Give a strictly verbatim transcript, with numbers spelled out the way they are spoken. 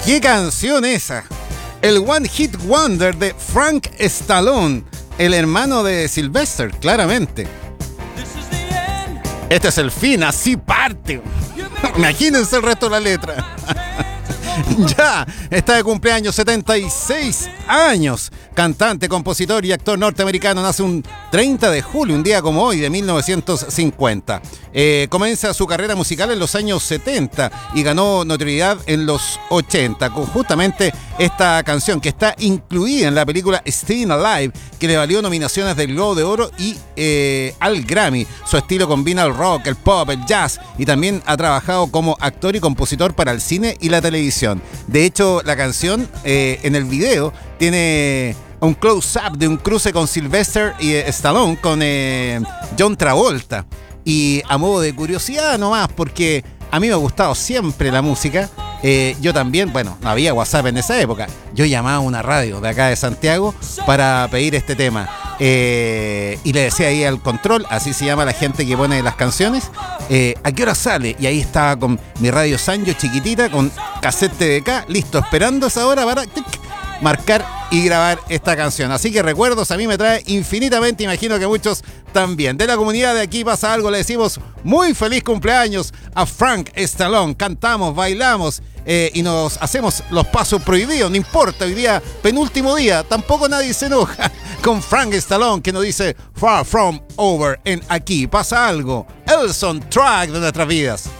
¿Qué canción esa? El One Hit Wonder de Frank Stallone, el hermano de Sylvester, claramente. Este es el fin, así parte. Imagínense el resto de la letra. Ya, está de cumpleaños, setenta y seis años. Cantante, compositor y actor norteamericano, nace un treinta de julio, un día como hoy, de mil novecientos cincuenta. Eh, comienza su carrera musical en los años setenta y ganó notoriedad en los ochenta, con justamente esta canción que está incluida en la película Staying Alive, que le valió nominaciones del Globo de Oro y eh, al Grammy. Su estilo combina el rock, el pop, el jazz, y también ha trabajado como actor y compositor para el cine y la televisión. De hecho, la canción eh, en el video tiene un close-up de un cruce con Sylvester y eh, Stallone con eh, John Travolta. Y a modo de curiosidad nomás, porque a mí me ha gustado siempre la música, eh, yo también, bueno, no había WhatsApp en esa época, yo llamaba a una radio de acá de Santiago para pedir este tema. Eh, y le decía ahí al control, así se llama la gente que pone las canciones, eh, ¿a qué hora sale? Y ahí estaba con mi radio Sanyo chiquitita, con cassette T V K, listo, esperando esa hora para tic, marcar y grabar esta canción. Así que recuerdos a mí me trae infinitamente, imagino que muchos también. De la comunidad de Aquí Pasa Algo le decimos muy feliz cumpleaños a Frank Stallone. Cantamos, bailamos eh, y nos hacemos los pasos prohibidos, no importa, hoy día, penúltimo día, tampoco nadie se enoja con Frank Stallone, que nos dice Far From Over en Aquí Pasa Algo, el soundtrack de nuestras vidas.